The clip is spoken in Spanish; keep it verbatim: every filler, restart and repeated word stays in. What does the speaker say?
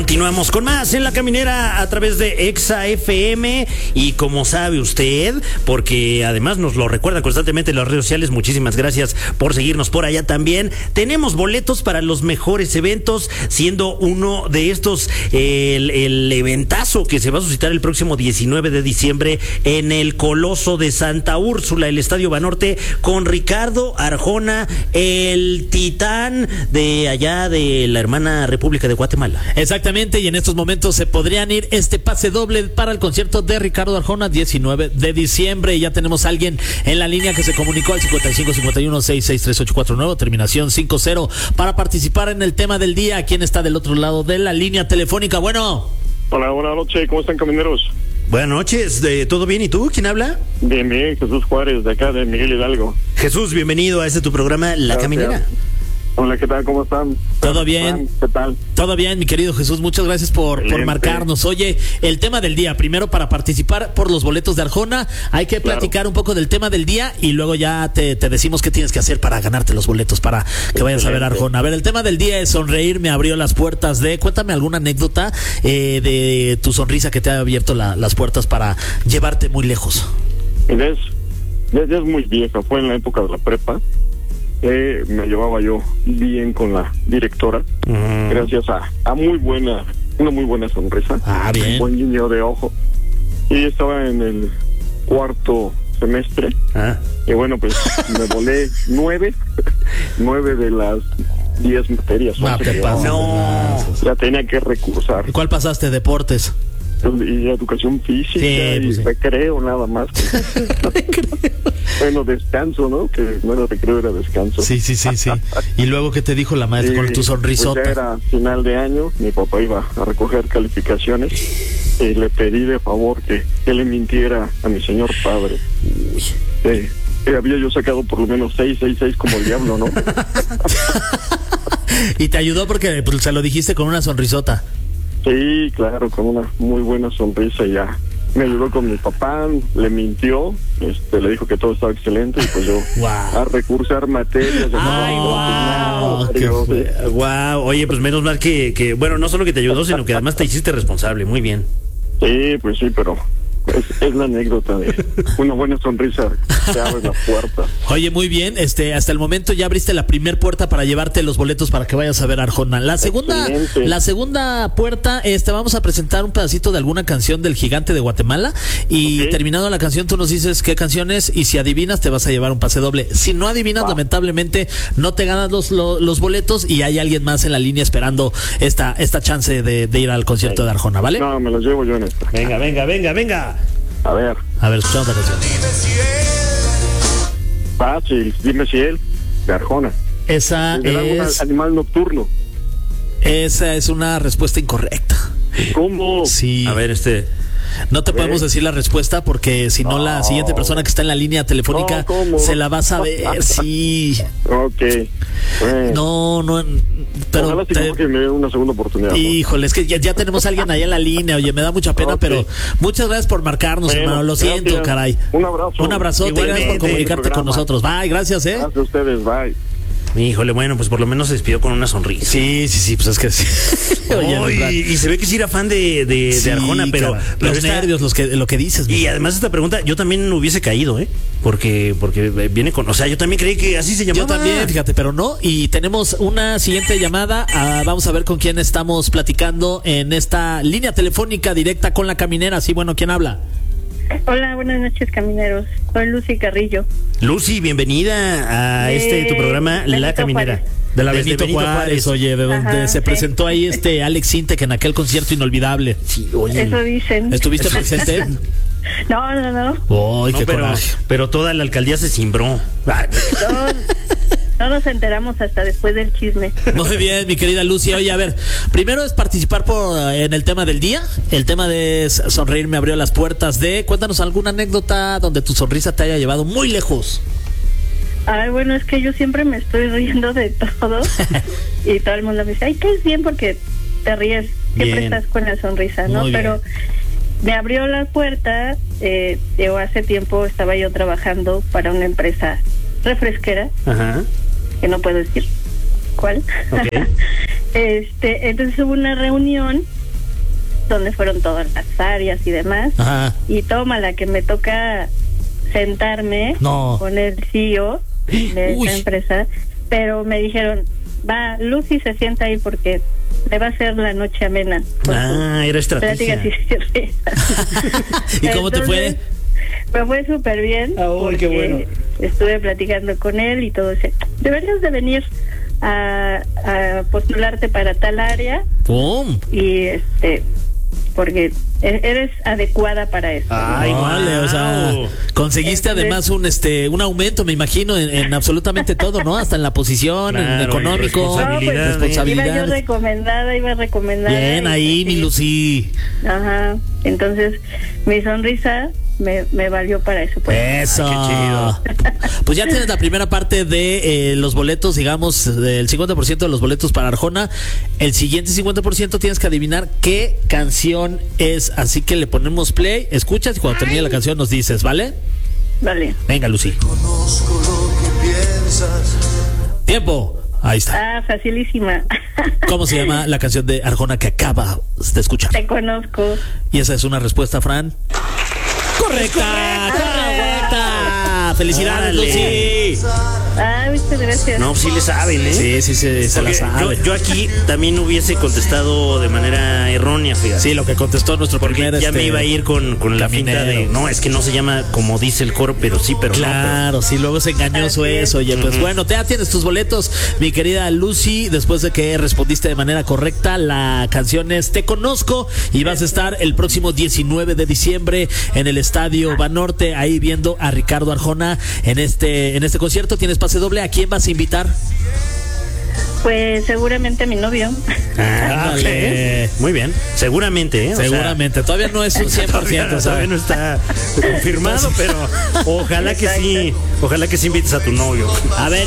Continuamos con más en La Caminera a través de Exa F M y como sabe usted, porque además nos lo recuerda constantemente en las redes sociales, muchísimas gracias por seguirnos por allá también. Tenemos boletos para los mejores eventos, siendo uno de estos eh, el, el eventazo que se va a suscitar el próximo diecinueve de diciembre en el Coloso de Santa Úrsula, el Estadio Banorte, con Ricardo Arjona, el titán de allá de la hermana República de Guatemala. Exactamente, y en estos momentos se podrían ir este pase doble para el concierto de Ricardo Arjona, diecinueve de diciembre. Y ya tenemos a alguien en la línea que se comunicó al cincuenta y cinco cincuenta y uno sesenta y seis treinta y ocho cuarenta y nueve, terminación cincuenta para participar en el tema del día. ¿Quién está del otro lado de la línea telefónica? Bueno. Hola, buenas noches, ¿cómo están, camineros? Buenas noches, ¿todo bien? ¿Y tú? ¿Quién habla? Bien, bien, Jesús Juárez, de acá, de Miguel Hidalgo. Jesús, bienvenido a este tu programa, La Gracias. Caminera. Hola, ¿qué tal? ¿Cómo están? ¿Todo bien? ¿Qué tal? Todo bien, mi querido Jesús, muchas gracias por, por marcarnos. Oye, el tema del día, primero para participar por los boletos de Arjona, hay que Claro. platicar un poco del tema del día y luego ya te, te decimos qué tienes que hacer para ganarte los boletos, para que vayas a ver a Arjona. A ver, el tema del día es sonreír, me abrió las puertas de... Cuéntame alguna anécdota eh, de tu sonrisa que te ha abierto la, las puertas para llevarte muy lejos. Ya es, ya, ya es muy vieja, fue en la época de la prepa. Eh, me llevaba yo bien con la directora, Mm. gracias a, a muy buena, una muy buena sonrisa, Ah, bien. un buen guiño de ojo. Y estaba en el cuarto semestre, Ah. y bueno, pues me volé nueve, nueve de las diez materias. No, once te que pases. llevaba. No. Ya tenía que recursar. ¿Y cuál pasaste? Deportes. Y educación física, Sí, y pues sí. recreo nada más. Bueno, descanso, ¿no? Que bueno, recreo era descanso. Sí, sí, sí, sí. ¿Y luego qué te dijo la maestra Y, con tu pues sonrisota? ya era final de año, mi papá iba a recoger calificaciones y le pedí de favor que, que le mintiera a mi señor padre. Eh, que había yo sacado por lo menos seis, seis, seis como el diablo, ¿no? Y te ayudó porque pues, se lo dijiste con una sonrisota. Sí, claro, con una muy buena sonrisa y ya. Me ayudó con mi papá, le mintió, este, le dijo que todo estaba excelente y pues yo Wow. a recursar materias. Ay, wow, qué fue. Wow, oye, pues menos mal que, que, bueno, no solo que te ayudó, sino que además te hiciste responsable, muy bien. Sí, pues sí, pero es, es la anécdota de una buena sonrisa te abre la puerta. Oye, muy bien, este, hasta el momento ya abriste la primer puerta para llevarte los boletos para que vayas a ver a Arjona. La segunda, Excelente. la segunda puerta, este, vamos a presentar un pedacito de alguna canción del Gigante de Guatemala y Ok. terminando la canción tú nos dices qué canción es y si adivinas te vas a llevar un pase doble. Si no adivinas, Va. lamentablemente no te ganas los, los, los boletos y hay alguien más en la línea esperando esta, esta chance de, de ir al concierto de Arjona, ¿vale? No, me los llevo yo en esta. Venga, venga, venga, venga. A ver, A ver, escuchamos la canción. fácil, dime si él, de Arjona. Esa ¿Será algún es, animal nocturno? esa es una respuesta incorrecta. ¿Cómo? Sí. A ver, este... No te podemos decir la respuesta porque si no, la siguiente persona que está en la línea telefónica No, ¿cómo? se la va a saber. Sí. Ok. Bueno. No, no. Pero Ojalá sí te- como que me dé una segunda oportunidad. ¿no? híjole, es que ya, ya tenemos a alguien ahí en la línea. Oye, me da mucha pena, Ok. pero muchas gracias por marcarnos, Bueno, hermano. Lo siento, gracias. caray. Un abrazo. Un abrazote, gracias por Igualmente. comunicarte con Programa. nosotros. Bye, gracias, ¿eh? Gracias a ustedes, bye. Híjole, bueno, pues por lo menos se despidió con una sonrisa. Sí, sí, sí, pues es que sí. Oye, Oy, Fran. y se ve que sí era fan de, de, Sí, de Arjona, pero, cara. pero los esta- nervios, los que, lo que dices. Y mijo. además esta pregunta, yo también hubiese caído, ¿eh? Porque, porque viene con, o sea, yo también creí que así se llamaba. Yo también, fíjate, pero no. Y tenemos una siguiente llamada. Ah, vamos a ver con quién estamos platicando en esta línea telefónica directa con La Caminera. Sí, bueno, ¿quién habla? Hola, buenas noches, camineros. Soy Lucy Carrillo. Lucy, bienvenida a De este tu programa La Benito Caminera. Juárez. De la Desde Benito, Juárez, oye, de donde Ajá, se sí. presentó ahí este Alex Sintek en aquel concierto inolvidable. Sí, oye. Eso dicen. ¿Estuviste presente? No, no, no. ¡Ay, No, qué pero, coraje! pero toda la alcaldía se cimbró. Ah, No, no nos enteramos hasta después del chisme. Muy bien, mi querida Lucy. Oye, a ver, primero es participar por en el tema del día. El tema de sonreír me abrió las puertas de... Cuéntanos alguna anécdota donde tu sonrisa te haya llevado muy lejos. Ay, bueno, es que yo siempre me estoy riendo de todo. Y todo el mundo me dice, ay, que es bien porque te ríes. Siempre Bien. estás con la sonrisa, ¿no? Muy bien. Pero me abrió la puerta. Eh, yo hace tiempo estaba yo trabajando para una empresa refresquera, Ajá. que no puedo decir cuál. Ok. Este, entonces hubo una reunión donde fueron todas las áreas y demás. Ajá. Y toma la que me toca sentarme No. con el C E O de Uy. esa empresa, pero me dijeron, va, Lucy se sienta ahí porque le va a hacer la noche amena. con Ah, era sus estrategia. pláticas y risas. ¿Y cómo te fue? Entonces, me fue súper bien. Ah, uy, qué porque bueno. Estuve platicando con él y todo ese. Deberías de venir a, a postularte para tal área ¡Pum! y este, porque e- eres adecuada para eso. Ay, Vale, o sea, guau. conseguiste Entonces- además un este un aumento, me imagino, en, en absolutamente todo, ¿no? Hasta en la posición, en Claro, económico, y responsabilidad, No, pues, responsabilidad. iba yo recomendada, iba recomendada. Bien, y, ahí, pues, mi sí. Lucy. Ajá. Entonces, mi sonrisa me, me valió para eso. Pues. Eso. Ay, Pues ya tienes la primera parte de eh, los boletos, digamos, del cincuenta por ciento de los boletos para Arjona. El siguiente cincuenta por ciento tienes que adivinar qué canción es. Así que le ponemos play, escuchas y cuando termine la canción nos dices, ¿vale? Vale. Venga, Lucy. Conozco lo que piensas. Tiempo. Ahí está. Ah, facilísima. ¿Cómo se llama la canción de Arjona que acaba de escuchar? Te conozco. Y esa es una respuesta, Fran. ¡Correcta! ¡Correcta! ¡Felicidades, Órale. Lucy! Ah, muchas gracias. No, sí le saben, ¿eh? Sí, sí, sí, se la Porque sabe. yo, yo aquí también hubiese contestado de manera errónea, fíjate. Sí, lo que contestó nuestro Porque primer ya este, me iba a ir con, con la finta de, caminero. no, es que no se llama como dice el coro, pero sí, pero Claro, sí, luego es engañoso Así es. eso. Oye, pues bueno, te ya tienes tus boletos, mi querida Lucy, después de que respondiste de manera correcta. La canción es Te Conozco y vas a estar el próximo diecinueve de diciembre en el Estadio Banorte, ahí viendo a Ricardo Arjona en este en este concierto. Tienes pase doble. ¿A quién vas a invitar? Pues seguramente a mi novio. no. Ah, Ándale. ok. Muy bien, seguramente, ¿eh? O sea, Seguramente, todavía no es un cien por ciento. todavía, o sea. todavía no está confirmado, pero ojalá que sí, ojalá que sí invites a tu novio. A ver,